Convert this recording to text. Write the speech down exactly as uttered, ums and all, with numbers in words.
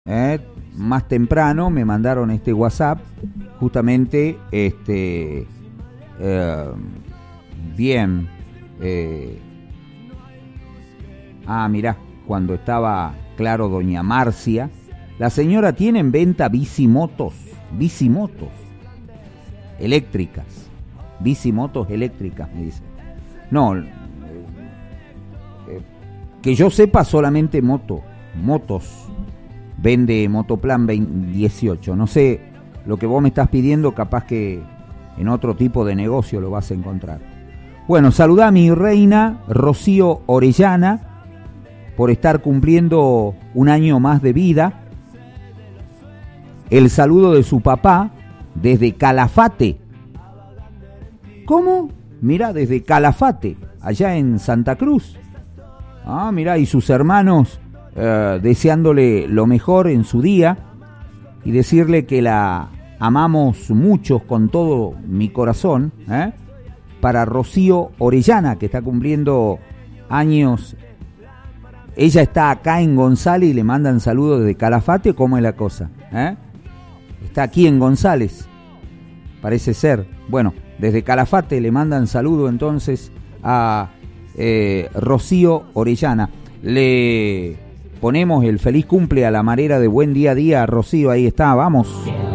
eh, más temprano me mandaron este WhatsApp, justamente, este, eh, bien, eh, ah, mirá, cuando estaba, claro, doña Marcia, la señora tiene en venta bicimotos, bicimotos, eléctricas, bicimotos eléctricas, me dice. No, eh, eh, que yo sepa solamente moto, motos, vende Motoplan dieciocho, no sé, lo que vos me estás pidiendo, capaz que en otro tipo de negocio lo vas a encontrar. Bueno, saludá a mi reina Rocío Orellana por estar cumpliendo un año más de vida. El saludo de su papá desde Calafate. ¿Cómo? Mirá, desde Calafate, allá en Santa Cruz. Ah, mirá, y sus hermanos eh, deseándole lo mejor en su día y decirle que la amamos mucho con todo mi corazón, ¿eh? Para Rocío Orellana, que está cumpliendo años. Ella está acá en González y le mandan saludos desde Calafate. ¿Cómo es la cosa? ¿Eh? Está aquí en González, parece ser. Bueno, desde Calafate le mandan saludo entonces a eh, Rocío Orellana. Le ponemos el feliz cumple a la manera de buen día a día a Rocío, ahí está, vamos.